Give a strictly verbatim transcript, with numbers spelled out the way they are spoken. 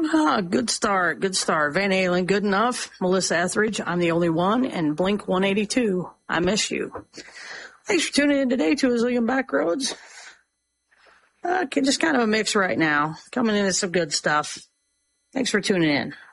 Ah, good start, good start. Van Halen, Good Enough. Melissa Etheridge, I'm the Only One. And Blink one eighty-two, I Miss You. Thanks for tuning in today to A Zillion Backroads. Uh, just kind of a mix right now. Coming in with some good stuff. Thanks for tuning in.